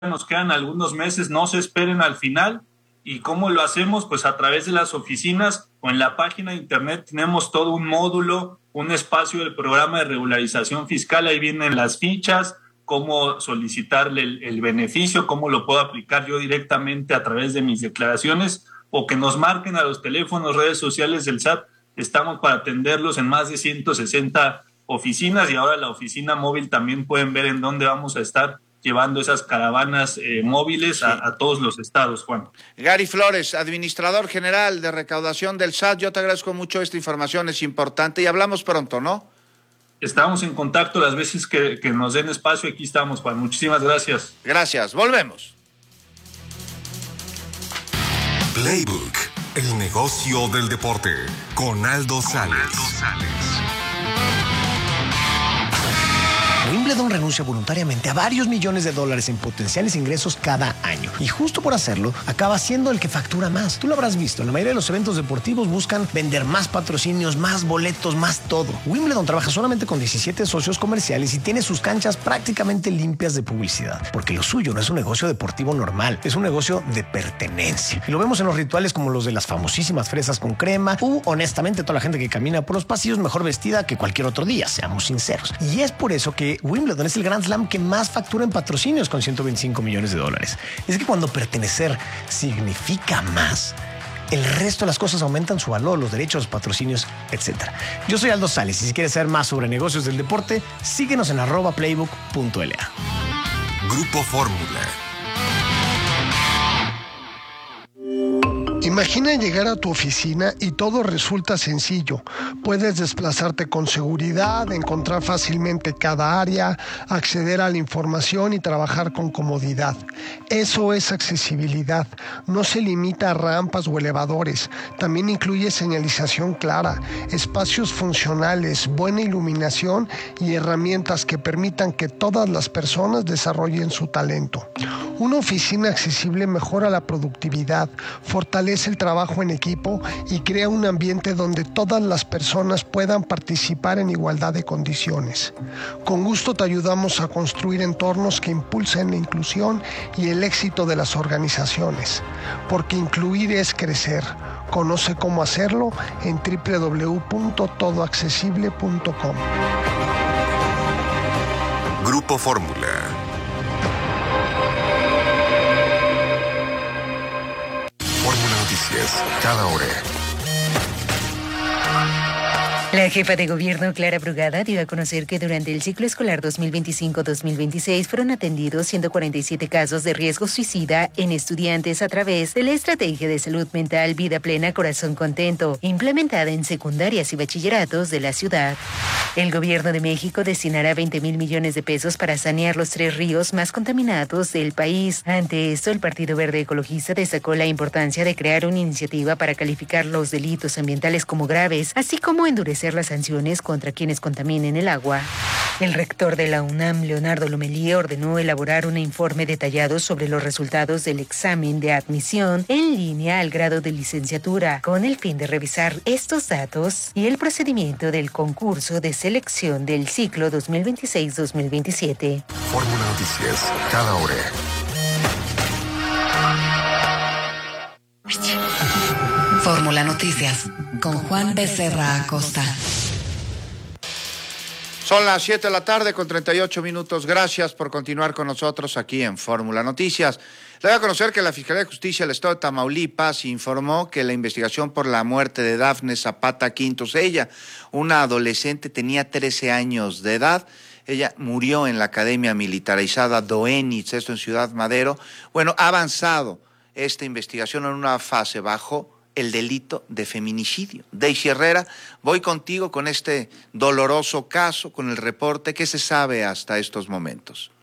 nos quedan algunos meses, no se esperen al final. ¿Y cómo lo hacemos? Pues a través de las oficinas o en la página de internet tenemos todo un módulo, un espacio del programa de regularización fiscal, ahí vienen las fichas, cómo solicitarle el beneficio, cómo lo puedo aplicar yo directamente a través de mis declaraciones, o que nos marquen a los teléfonos, redes sociales del SAT. Estamos para atenderlos en más de 160 oficinas, y ahora la oficina móvil también pueden ver en dónde vamos a estar llevando esas caravanas móviles Sí. a todos los estados, Juan. Gary Flores, administrador general de recaudación del SAT, yo te agradezco mucho esta información, es importante y hablamos pronto, ¿no? Estamos en contacto las veces que nos den espacio, aquí estamos, Juan. Muchísimas gracias. Gracias, volvemos. Playbook, el negocio del deporte, con Aldo Sales. Wimbledon renuncia voluntariamente a varios millones de dólares en potenciales ingresos cada año. Y justo por hacerlo, acaba siendo el que factura más. Tú lo habrás visto, la mayoría de los eventos deportivos buscan vender más patrocinios, más boletos, más todo. Wimbledon trabaja solamente con 17 socios comerciales y tiene sus canchas prácticamente limpias de publicidad. Porque lo suyo no es un negocio deportivo normal, es un negocio de pertenencia. Y lo vemos en los rituales como los de las famosísimas fresas con crema, honestamente, toda la gente que camina por los pasillos mejor vestida que cualquier otro día, seamos sinceros. Y es por eso que Wimbledon es el Grand Slam que más factura en patrocinios, con 125 millones de dólares. Es que cuando pertenecer significa más, el resto de las cosas aumentan su valor, los derechos, los patrocinios, etc. Yo soy Aldo Sales y si quieres saber más sobre negocios del deporte, síguenos en @playbook.la. Grupo Fórmula. Imagina llegar a tu oficina y todo resulta sencillo. Puedes desplazarte con seguridad, encontrar fácilmente cada área, acceder a la información y trabajar con comodidad. Eso es accesibilidad. No se limita a rampas o elevadores. También incluye señalización clara, espacios funcionales, buena iluminación y herramientas que permitan que todas las personas desarrollen su talento. Una oficina accesible mejora la productividad, fortalece el trabajo en equipo y crea un ambiente donde todas las personas puedan participar en igualdad de condiciones. Con gusto te ayudamos a construir entornos que impulsen la inclusión y el éxito de las organizaciones, porque incluir es crecer. Conoce cómo hacerlo en www.todoaccesible.com. Grupo Fórmula. Fórmula Noticias, cada hora. La jefa de gobierno, Clara Brugada, dio a conocer que durante el ciclo escolar 2025-2026 fueron atendidos 147 casos de riesgo suicida en estudiantes a través de la Estrategia de Salud Mental Vida Plena Corazón Contento, implementada en secundarias y bachilleratos de la ciudad. El gobierno de México destinará 20,000 millones de pesos para sanear los 3 ríos más contaminados del país. Ante esto, el Partido Verde Ecologista destacó la importancia de crear una iniciativa para calificar los delitos ambientales como graves, así como endurecer las sanciones contra quienes contaminen el agua. El rector de la UNAM, Leonardo Lomelí, ordenó elaborar un informe detallado sobre los resultados del examen de admisión en línea al grado de licenciatura, con el fin de revisar estos datos y el procedimiento del concurso de selección del ciclo 2026-2027. Fórmula Noticias, cada hora. Fórmula Noticias, con Juan Becerra Acosta. Son las 7 de la tarde con 38 minutos. Gracias por continuar con nosotros aquí en Fórmula Noticias. Le voy a conocer que la Fiscalía de Justicia del Estado de Tamaulipas informó que la investigación por la muerte de Dafne Zapata Quintos, ella, una adolescente, tenía 13 años de edad. Ella murió en la Academia Militarizada Doenitz, esto en Ciudad Madero. Bueno, ha avanzado esta investigación en una fase bajo el delito de feminicidio. Daisy Herrera, voy contigo con este doloroso caso, con el reporte. ¿Qué se sabe hasta estos momentos?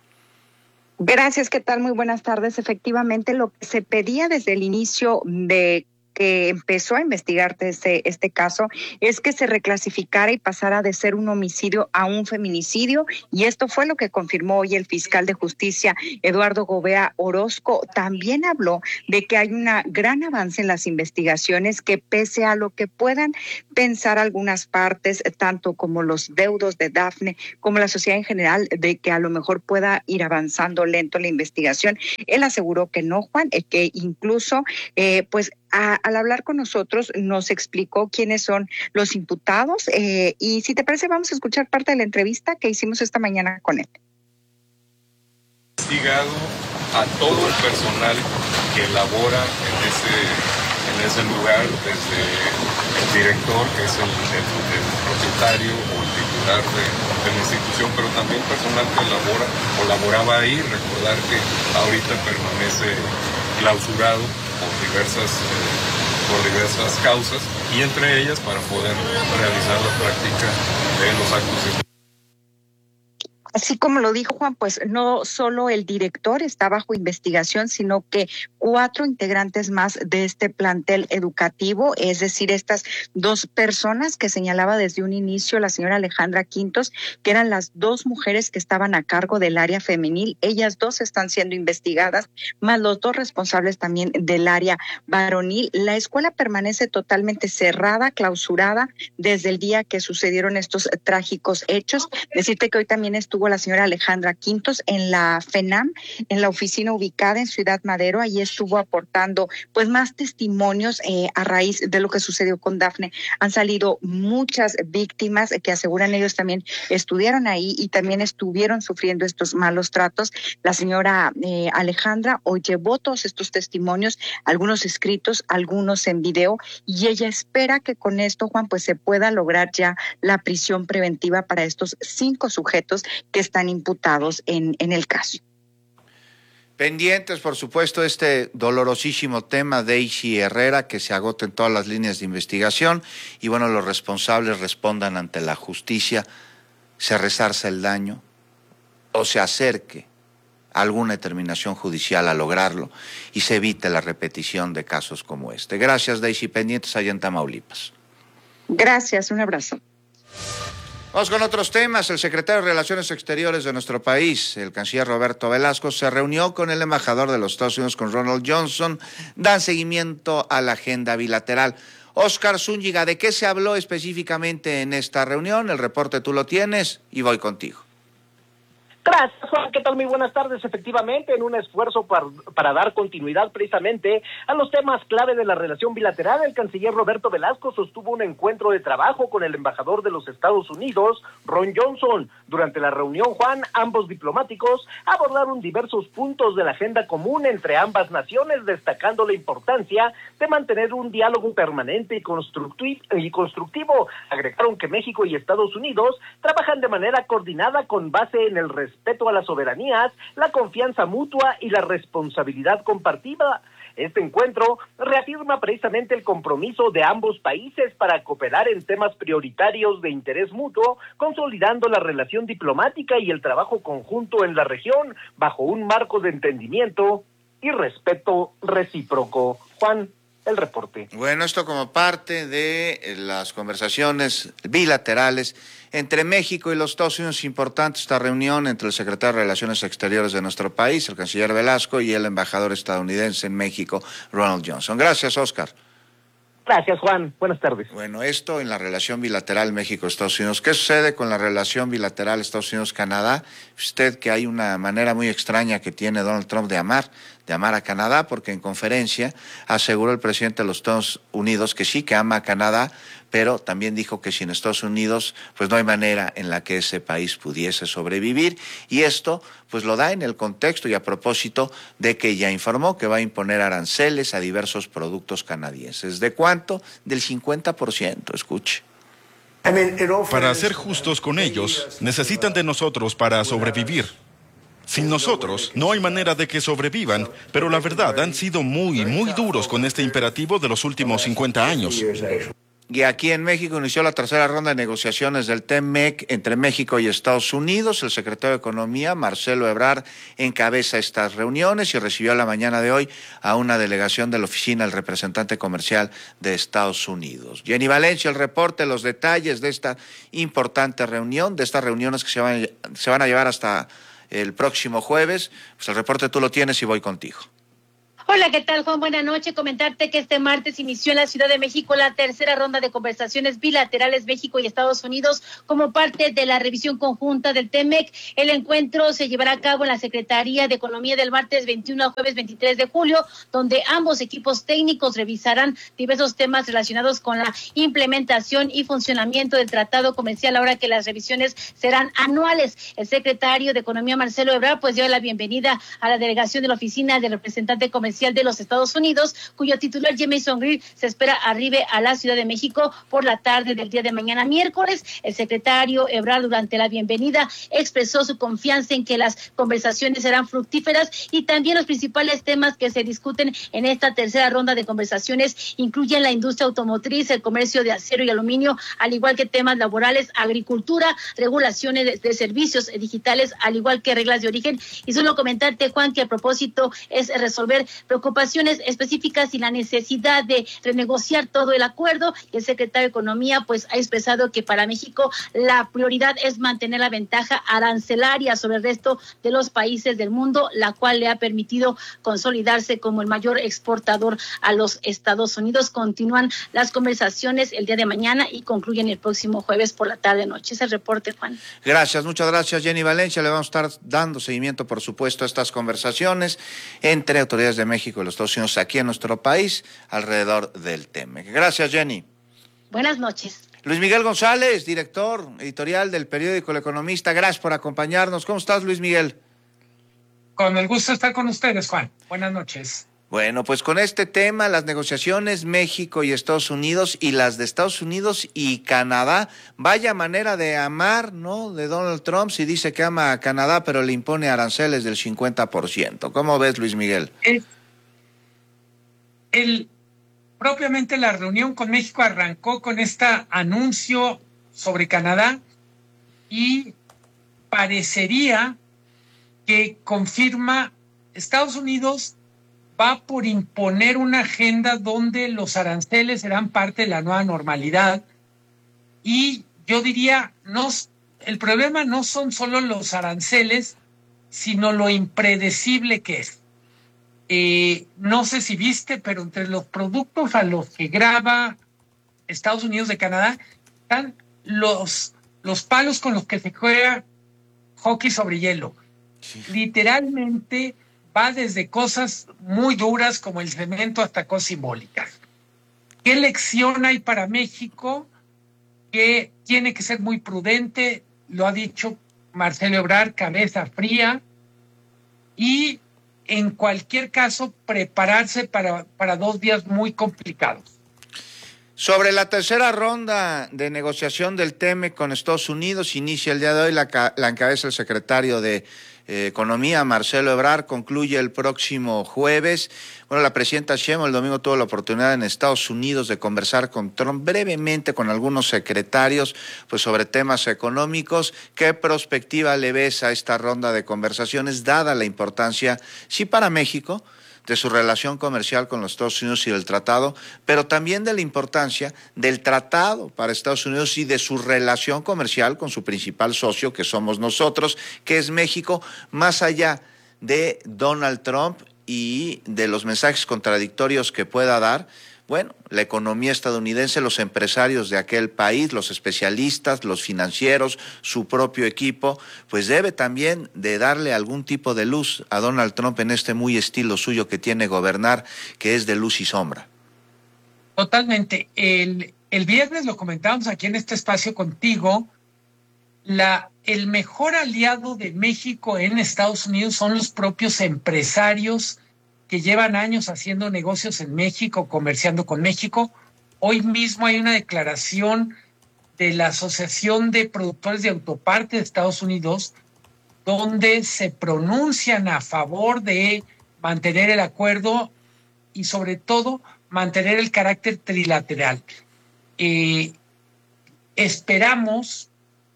Gracias, ¿qué tal? Muy buenas tardes. Efectivamente, lo que se pedía desde el inicio de que empezó a investigar este caso es que se reclasificara y pasara de ser un homicidio a un feminicidio, y esto fue lo que confirmó hoy el fiscal de justicia, Eduardo Gobea Orozco. También habló de que hay un gran avance en las investigaciones, que pese a lo que puedan pensar algunas partes, tanto como los deudos de Dafne como la sociedad en general, de que a lo mejor pueda ir avanzando lento la investigación, él aseguró que no, Juan, que incluso pues al hablar con nosotros nos explicó quiénes son los imputados, y si te parece vamos a escuchar parte de la entrevista que hicimos esta mañana con él. Investigado a todo el personal que labora en ese lugar, desde el director, que es el propietario o el titular de la institución, pero también personal que labora o laboraba ahí. Recordar que ahorita permanece clausurado por diversas causas, y entre ellas para poder realizar la práctica de los actos de... Así como lo dijo Juan, pues no solo el director está bajo investigación, sino que 4 integrantes más de este plantel educativo, es decir, estas 2 personas que señalaba desde un inicio la señora Alejandra Quintos, que eran las 2 mujeres que estaban a cargo del área femenil. Ellas 2 están siendo investigadas, más los 2 responsables también del área varonil. La escuela permanece totalmente cerrada, clausurada, desde el día que sucedieron estos trágicos hechos. Decirte que hoy también estuvo la señora Alejandra Quintos en la FENAM, en la oficina ubicada en Ciudad Madero. Ahí estuvo aportando pues más testimonios a raíz de lo que sucedió con Dafne. Han salido muchas víctimas que aseguran ellos también estudiaron ahí y también estuvieron sufriendo estos malos tratos. La señora Alejandra hoy llevó todos estos testimonios, algunos escritos, algunos en video, y ella espera que con esto, Juan, pues se pueda lograr ya la prisión preventiva para estos 5 sujetos que están imputados en el caso. Pendientes, por supuesto, este dolorosísimo tema de Daisy Herrera, que se agoten todas las líneas de investigación y, bueno, los responsables respondan ante la justicia, se resarza el daño o se acerque a alguna determinación judicial a lograrlo y se evite la repetición de casos como este. Gracias, Daisy. Pendientes allá en Tamaulipas. Gracias, un abrazo. Vamos con otros temas. El secretario de Relaciones Exteriores de nuestro país, el canciller Roberto Velasco, se reunió con el embajador de los Estados Unidos, con Ronald Johnson. Dan seguimiento a la agenda bilateral. Óscar Zúñiga, ¿de qué se habló específicamente en esta reunión? El reporte tú lo tienes y voy contigo. Gracias, Juan. ¿Qué tal? Muy buenas tardes. Efectivamente, en un esfuerzo para dar continuidad precisamente a los temas clave de la relación bilateral, el canciller Roberto Velasco sostuvo un encuentro de trabajo con el embajador de los Estados Unidos, Ron Johnson. Durante la reunión, Juan, ambos diplomáticos abordaron diversos puntos de la agenda común entre ambas naciones, destacando la importancia de mantener un diálogo permanente y constructivo. Agregaron que México y Estados Unidos trabajan de manera coordinada con base en el respeto a las soberanías, la confianza mutua y la responsabilidad compartida. Este encuentro reafirma precisamente el compromiso de ambos países para cooperar en temas prioritarios de interés mutuo, consolidando la relación diplomática y el trabajo conjunto en la región bajo un marco de entendimiento y respeto recíproco. Juan, el reporte. Bueno, esto como parte de las conversaciones bilaterales entre México y los Estados Unidos. Importante esta reunión entre el secretario de Relaciones Exteriores de nuestro país, el canciller Velasco, y el embajador estadounidense en México, Ronald Johnson. Gracias, Óscar. Gracias, Juan. Buenas tardes. Bueno, esto en la relación bilateral México-Estados Unidos. ¿Qué sucede con la relación bilateral Estados Unidos-Canadá? Usted que hay una manera muy extraña que tiene Donald Trump de amar a Canadá, porque en conferencia aseguró el presidente de los Estados Unidos que sí, que ama a Canadá, pero también dijo que sin Estados Unidos pues no hay manera en la que ese país pudiese sobrevivir, y esto pues lo da en el contexto y a propósito de que ya informó que va a imponer aranceles a diversos productos canadienses. ¿De cuánto? Del 50%, escuche. Para ser justos con ellos, necesitan de nosotros para sobrevivir. Sin nosotros, no hay manera de que sobrevivan, pero la verdad, han sido muy duros con este imperativo de los últimos 50 años. Y aquí en México inició la tercera ronda de negociaciones del TEMEC entre México y Estados Unidos. El secretario de Economía, Marcelo Ebrard, encabeza estas reuniones y recibió a la mañana de hoy a una delegación de la oficina del representante comercial de Estados Unidos. Jenny Valencia, el reporte, los detalles de esta importante reunión, de estas reuniones que se van a llevar hasta el próximo jueves. Pues el reporte tú lo tienes y voy contigo. Hola, ¿qué tal, Juan? Buenas noches. Comentarte que este martes inició en la Ciudad de México la tercera ronda de conversaciones bilaterales México y Estados Unidos como parte de la revisión conjunta del TEMEC. El encuentro se llevará a cabo en la Secretaría de Economía del martes 21 al jueves 23 de julio, donde ambos equipos técnicos revisarán diversos temas relacionados con la implementación y funcionamiento del tratado comercial, ahora que las revisiones serán anuales. El secretario de Economía, Marcelo Ebrard, pues dio la bienvenida a la delegación de la Oficina del Representante Comercial de los Estados Unidos, cuyo titular Jamieson Greer se espera arribe a la Ciudad de México por la tarde del día de mañana miércoles. El secretario Ebrard, durante la bienvenida, expresó su confianza en que las conversaciones serán fructíferas y también los principales temas que se discuten en esta tercera ronda de conversaciones incluyen la industria automotriz, el comercio de acero y aluminio, al igual que temas laborales, agricultura, regulaciones de servicios digitales, al igual que reglas de origen. Y solo comentarte, Juan, que el propósito es resolver preocupaciones específicas y la necesidad de renegociar todo el acuerdo. El secretario de Economía pues ha expresado que para México la prioridad es mantener la ventaja arancelaria sobre el resto de los países del mundo, la cual le ha permitido consolidarse como el mayor exportador a los Estados Unidos. Continúan las conversaciones el día de mañana y concluyen el próximo jueves por la tarde-noche. Es el reporte, Juan. Gracias, muchas gracias, Jenny Valencia. Le vamos a estar dando seguimiento, por supuesto, a estas conversaciones entre autoridades de México y los Estados Unidos aquí en nuestro país alrededor del TEMEC. Gracias, Jenny. Buenas noches. Luis Miguel González, director editorial del periódico El Economista, gracias por acompañarnos. ¿Cómo estás, Luis Miguel? Con el gusto de estar con ustedes, Juan. Buenas noches. Bueno, pues con este tema, las negociaciones México y Estados Unidos y las de Estados Unidos y Canadá, vaya manera de amar, ¿no?, de Donald Trump, si dice que ama a Canadá, pero le impone aranceles del 50%. ¿Cómo ves, Luis Miguel? Propiamente la reunión con México arrancó con este anuncio sobre Canadá y parecería que confirma Estados Unidos va por imponer una agenda donde los aranceles serán parte de la nueva normalidad. Y yo diría, el problema no son solo los aranceles, sino lo impredecible que es. No sé si viste, pero entre los productos a los que graba Estados Unidos de Canadá están los palos con los que se juega hockey sobre hielo. Sí. Literalmente va desde cosas muy duras como el cemento hasta cosas simbólicas. ¿Qué lección hay para México? Que tiene que ser muy prudente, lo ha dicho Marcelo Ebrard, cabeza fría, y en cualquier caso prepararse para 2 días muy complicados. Sobre la tercera ronda de negociación del TEMEC con Estados Unidos, inicia el día de hoy, la encabeza el secretario de Economía, Marcelo Ebrard, concluye el próximo jueves. Bueno, la presidenta Sheinbaum el domingo tuvo la oportunidad en Estados Unidos de conversar con Trump brevemente con algunos secretarios, pues sobre temas económicos. ¿Qué perspectiva le ves a esta ronda de conversaciones, dada la importancia, sí, para México, de su relación comercial con los Estados Unidos y del tratado, pero también de la importancia del tratado para Estados Unidos y de su relación comercial con su principal socio, que somos nosotros, que es México, más allá de Donald Trump y de los mensajes contradictorios que pueda dar? Bueno, la economía estadounidense, los empresarios de aquel país, los especialistas, los financieros, su propio equipo, pues debe también de darle algún tipo de luz a Donald Trump en este muy estilo suyo que tiene gobernar, que es de luz y sombra. Totalmente. El viernes lo comentábamos aquí en este espacio contigo, el mejor aliado de México en Estados Unidos son los propios empresarios que llevan años haciendo negocios en México, comerciando con México. Hoy mismo hay una declaración de la Asociación de Productores de Autoparte de Estados Unidos, donde se pronuncian a favor de mantener el acuerdo y sobre todo mantener el carácter trilateral. esperamos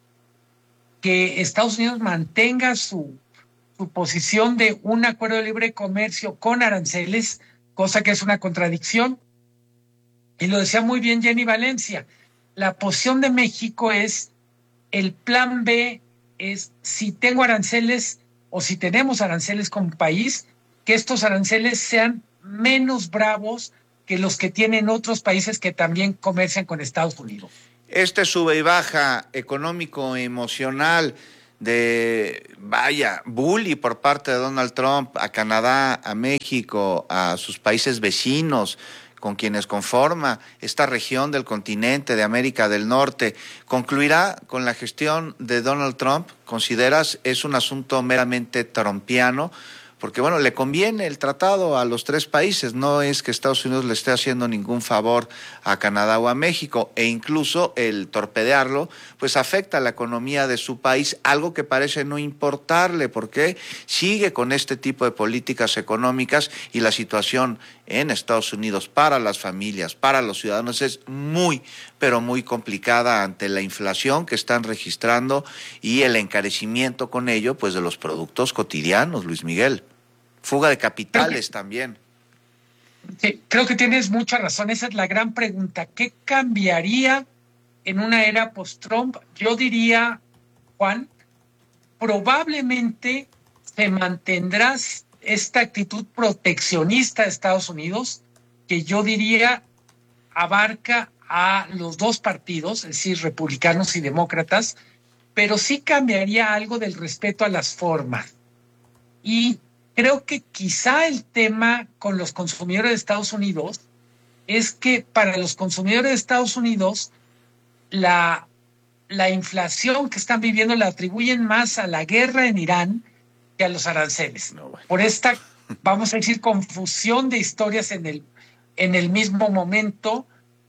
que Estados Unidos mantenga su posición de un acuerdo de libre comercio con aranceles, cosa que es una contradicción. Y lo decía muy bien Jenny Valencia, la posición de México es, el plan B es, si tengo aranceles o si tenemos aranceles como país, que estos aranceles sean menos bravos que los que tienen otros países que también comercian con Estados Unidos. Este sube y baja económico emocional de, bully por parte de Donald Trump a Canadá, a México, a sus países vecinos, con quienes conforma esta región del continente de América del Norte, ¿concluirá con la gestión de Donald Trump? ¿Consideras es un asunto meramente trumpiano? Porque, bueno, le conviene el tratado a los tres países, no es que Estados Unidos le esté haciendo ningún favor a Canadá o a México, e incluso el torpedearlo, pues afecta a la economía de su país, algo que parece no importarle, porque sigue con este tipo de políticas económicas y la situación en Estados Unidos para las familias, para los ciudadanos es muy, pero muy complicada ante la inflación que están registrando y el encarecimiento con ello, pues, de los productos cotidianos, Luis Miguel. Fuga de capitales también. Sí, creo que tienes mucha razón. Esa es la gran pregunta. ¿Qué cambiaría en una era post-Trump? Yo diría, Juan, probablemente se mantendrá esta actitud proteccionista de Estados Unidos, que yo diría abarca a los dos partidos, es decir, republicanos y demócratas, pero sí cambiaría algo del respeto a las formas. Y creo que quizá el tema con los consumidores de Estados Unidos es que para los consumidores de Estados Unidos la inflación que están viviendo la atribuyen más a la guerra en Irán que a los aranceles. Por esta, vamos a decir, confusión de historias en el mismo momento,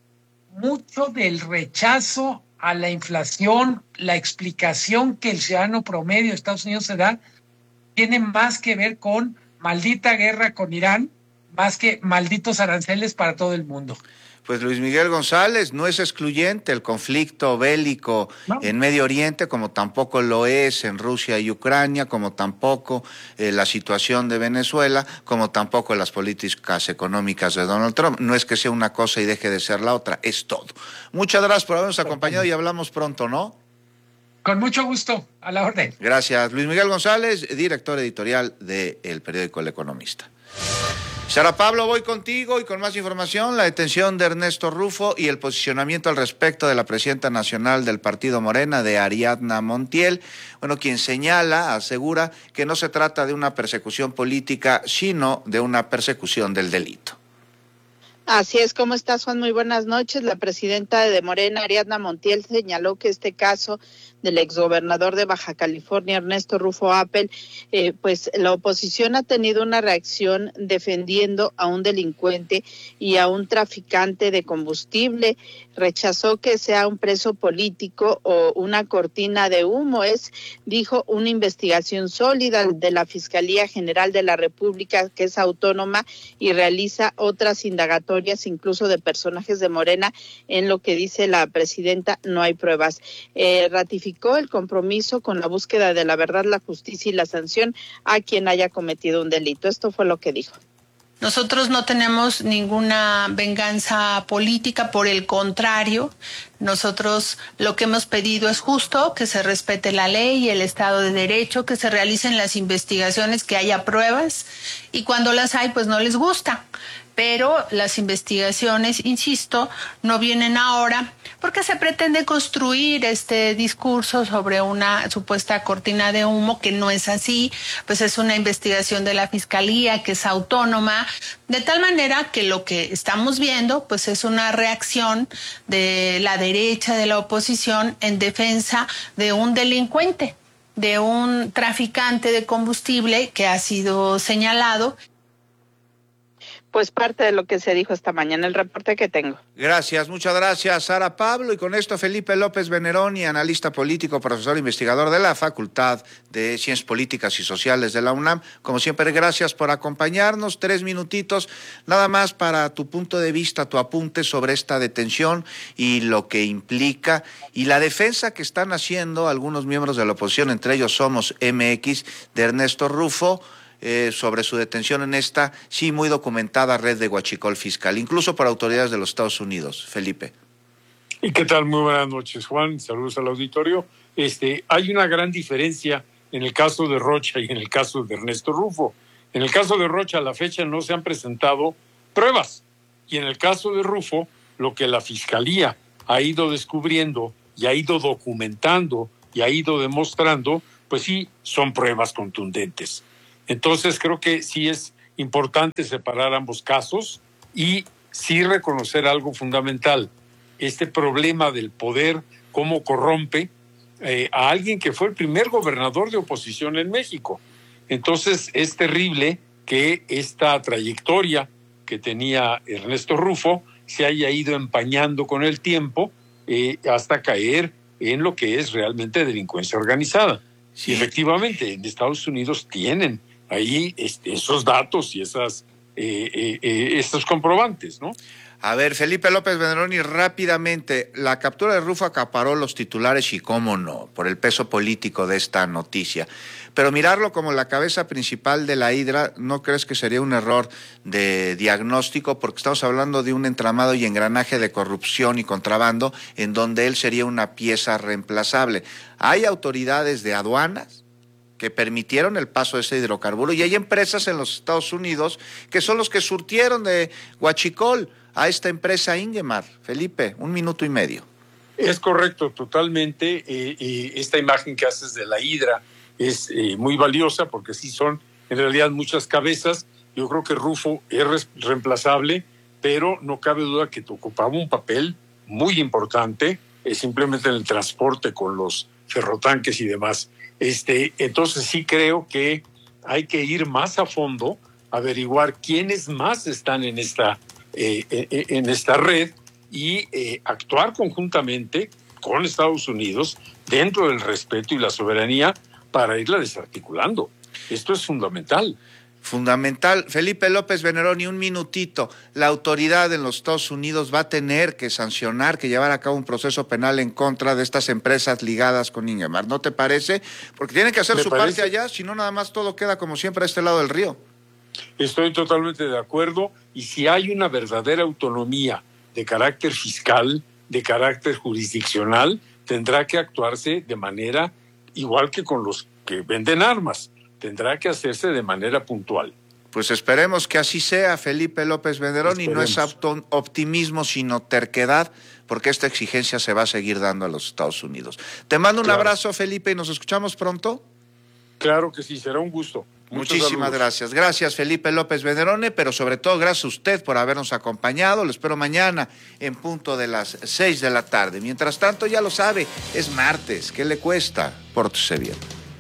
mucho del rechazo a la inflación, la explicación que el ciudadano promedio de Estados Unidos se da, tiene más que ver con maldita guerra con Irán, más que malditos aranceles para todo el mundo. Pues Luis Miguel González, no es excluyente el conflicto bélico en Medio Oriente, como tampoco lo es en Rusia y Ucrania, como tampoco la situación de Venezuela, como tampoco las políticas económicas de Donald Trump. No es que sea una cosa y deje de ser la otra, es todo. Muchas gracias por habernos acompañado y hablamos pronto, ¿no? Con mucho gusto, a la orden. Gracias. Luis Miguel González, director editorial del periódico El Economista. Sara Pablo, voy contigo y con más información. La detención de Ernesto Rufo y el posicionamiento al respecto de la presidenta nacional del partido Morena, de Ariadna Montiel, quien asegura que no se trata de una persecución política, sino de una persecución del delito. Así es, ¿cómo estás, Juan? Muy buenas noches. La presidenta de Morena, Ariadna Montiel, señaló que este caso del exgobernador de Baja California, Ernesto Rufo Appel, pues la oposición ha tenido una reacción defendiendo a un delincuente y a un traficante de combustible. Rechazó que sea un preso político o una cortina de humo. Dijo, una investigación sólida de la Fiscalía General de la República, que es autónoma y realiza otras indagatorias, incluso de personajes de Morena. En lo que dice la presidenta, no hay pruebas. Ratificó el compromiso con la búsqueda de la verdad, la justicia y la sanción a quien haya cometido un delito. Esto fue lo que dijo. Nosotros no tenemos ninguna venganza política, por el contrario, nosotros lo que hemos pedido es justo, que se respete la ley y el Estado de Derecho, que se realicen las investigaciones, que haya pruebas, y cuando las hay, pues no les gusta. Pero las investigaciones, insisto, no vienen ahora porque se pretende construir este discurso sobre una supuesta cortina de humo, que no es así. Pues es una investigación de la Fiscalía, que es autónoma, de tal manera que lo que estamos viendo pues es una reacción de la derecha, de la oposición, en defensa de un delincuente, de un traficante de combustible que ha sido señalado. pues parte de lo que se dijo esta mañana, el reporte que tengo. Gracias, muchas gracias, Sara Pablo. Y con esto, Felipe López Veneroni, analista político, profesor investigador de la Facultad de Ciencias Políticas y Sociales de la UNAM. Como siempre, gracias por acompañarnos. 3 minutitos, nada más para tu punto de vista, tu apunte sobre esta detención y lo que implica, y la defensa que están haciendo algunos miembros de la oposición, entre ellos Somos MX, de Ernesto Rufo, sobre su detención en esta, sí, muy documentada red de huachicol fiscal, incluso por autoridades de los Estados Unidos. Felipe. ¿Y qué tal? Muy buenas noches, Juan. Saludos al auditorio. Hay una gran diferencia en el caso de Rocha y en el caso de Ernesto Rufo. En el caso de Rocha, a la fecha no se han presentado pruebas. Y en el caso de Rufo, lo que la Fiscalía ha ido descubriendo y ha ido documentando y ha ido demostrando, pues sí, son pruebas contundentes. Entonces creo que sí es importante separar ambos casos y sí reconocer algo fundamental, este problema del poder, cómo corrompe a alguien que fue el primer gobernador de oposición en México. Entonces es terrible que esta trayectoria que tenía Ernesto Rufo se haya ido empañando con el tiempo hasta caer en lo que es realmente delincuencia organizada. Sí. Y efectivamente en Estados Unidos tienen ahí esos datos y estos comprobantes, ¿no? A ver, Felipe López Veneroni, rápidamente, la captura de Rufo acaparó los titulares y cómo no, por el peso político de esta noticia. Pero mirarlo como la cabeza principal de la hidra, ¿no crees que sería un error de diagnóstico? Porque estamos hablando de un entramado y engranaje de corrupción y contrabando en donde él sería una pieza reemplazable. Hay autoridades de aduanas que permitieron el paso de ese hidrocarburo y hay empresas en los Estados Unidos que son los que surtieron de huachicol a esta empresa Ingemar. Felipe, 1 minuto y medio. Es correcto, totalmente. Esta imagen que haces de la hidra es muy valiosa porque sí son en realidad muchas cabezas. Yo creo que Rufo es reemplazable, pero no cabe duda que ocupaba un papel muy importante, simplemente en el transporte con los ferrotanques y demás. Entonces sí creo que hay que ir más a fondo, averiguar quiénes más están en esta red y actuar conjuntamente con Estados Unidos dentro del respeto y la soberanía para irla desarticulando. Esto es fundamental. Fundamental. Felipe López Veneroni, 1 minutito. La autoridad en los Estados Unidos va a tener que sancionar, que llevar a cabo un proceso penal en contra de estas empresas ligadas con Ingemar. ¿No te parece? Porque tienen que hacer su parte allá, si no nada más todo queda como siempre a este lado del río. Estoy totalmente de acuerdo. Y si hay una verdadera autonomía de carácter fiscal, de carácter jurisdiccional, tendrá que actuarse de manera igual que con los que venden armas. Tendrá que hacerse de manera puntual. Pues esperemos que así sea, Felipe López Veneroni. No es optimismo, sino terquedad, porque esta exigencia se va a seguir dando a los Estados Unidos. Te mando un abrazo, Felipe, y nos escuchamos pronto. Claro que sí, será un gusto. Muchísimas gracias. Gracias, Felipe López Veneroni, pero sobre todo gracias a usted por habernos acompañado. Lo espero mañana en punto de las 6 de la tarde. Mientras tanto, ya lo sabe, es martes. ¿Qué le cuesta? Pórtese bien.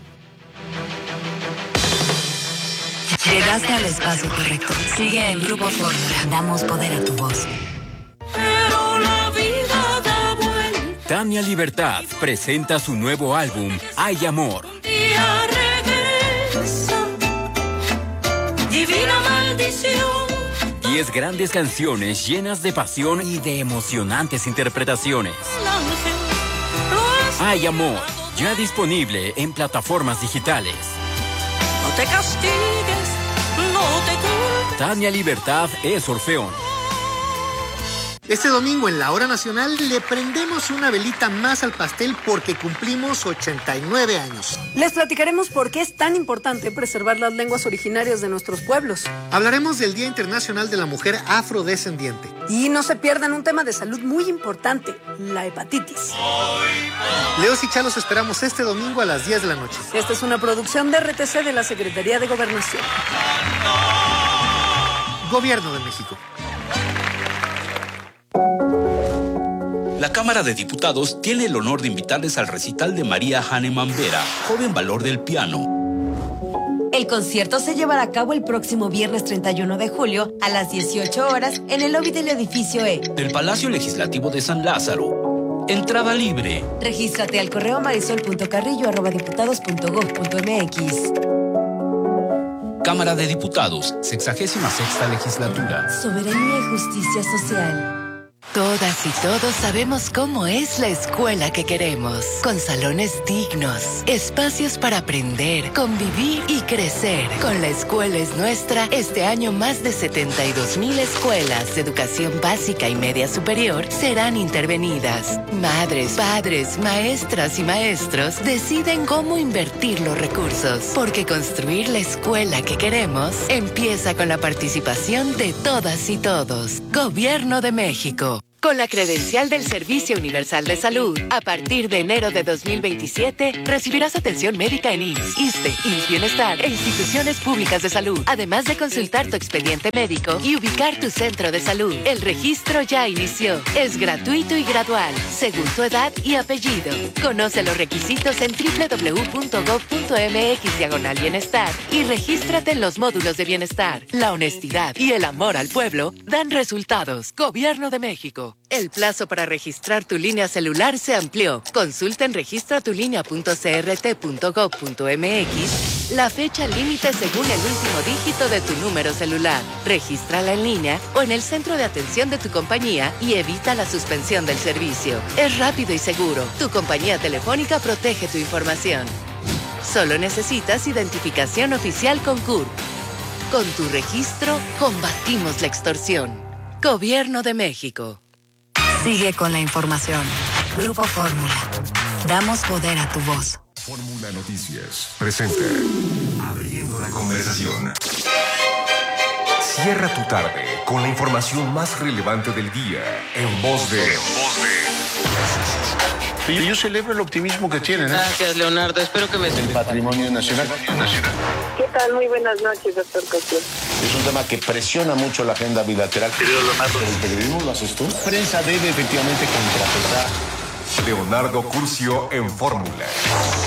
Llegaste al espacio correcto. Sigue en Grupo Fórmula. Damos poder a tu voz. Pero la vida da vuelta. Tania Libertad presenta su nuevo álbum, Hay Amor. Un día regresa, divina maldición. 10 grandes canciones llenas de pasión y de emocionantes interpretaciones. Hay Amor, ya disponible en plataformas digitales. No te castigues, no te culpes. Tania Libertad es Orfeón. Este domingo en la Hora Nacional le prendemos una velita más al pastel porque cumplimos 89 años. Les platicaremos por qué es tan importante preservar las lenguas originarias de nuestros pueblos. Hablaremos del Día Internacional de la Mujer Afrodescendiente. Y no se pierdan un tema de salud muy importante, la hepatitis. Leos y Chalos esperamos este domingo a las 10 de la noche. Esta es una producción de RTC de la Secretaría de Gobernación. Gobierno de México. La Cámara de Diputados tiene el honor de invitarles al recital de María Hahnemann Vera, joven valor del piano. El concierto se llevará a cabo el próximo viernes 31 de julio a las 18 horas en el lobby del edificio E del Palacio Legislativo de San Lázaro. Entrada libre. Regístrate al correo marisol.carrillo@diputados.gov.mx. Cámara de Diputados, 66ª Legislatura. Soberanía y justicia social. Todas y todos sabemos cómo es la escuela que queremos, con salones dignos, espacios para aprender, convivir y crecer. Con La Escuela es Nuestra, este año más de 72,000 escuelas de educación básica y media superior serán intervenidas. Madres, padres, maestras y maestros deciden cómo invertir los recursos, porque construir la escuela que queremos empieza con la participación de todas y todos. Gobierno de México. Con la credencial del Servicio Universal de Salud, a partir de enero de 2027, recibirás atención médica en IMSS, ISSSTE, IMSS Bienestar e instituciones públicas de salud, además de consultar tu expediente médico y ubicar tu centro de salud. El registro ya inició. Es gratuito y gradual, según tu edad y apellido. Conoce los requisitos en www.gov.mx/bienestar y regístrate en los módulos de bienestar. La honestidad y el amor al pueblo dan resultados. Gobierno de México. El plazo para registrar tu línea celular se amplió. Consulta en registratulinea.crt.gov.mx la fecha límite según el último dígito de tu número celular. Regístrala en línea o en el centro de atención de tu compañía y evita la suspensión del servicio. Es rápido y seguro. Tu compañía telefónica protege tu información. Solo necesitas identificación oficial con CURP. Con tu registro, combatimos la extorsión. Gobierno de México. Sigue con la información. Grupo Fórmula. Damos poder a tu voz. Fórmula Noticias presenta Abriendo la Conversación. Cierra tu tarde con la información más relevante del día en voz de... Yo celebro el optimismo que tienen. Gracias, Leonardo. Espero que me... El patrimonio nacional. ¿Qué tal? Muy buenas noches, doctor Cosío. Es un tema que presiona mucho la agenda bilateral. Querido Leonardo. ¿El periodismo lo haces tú? La prensa debe efectivamente contrapesar. Leonardo Curcio en Fórmula.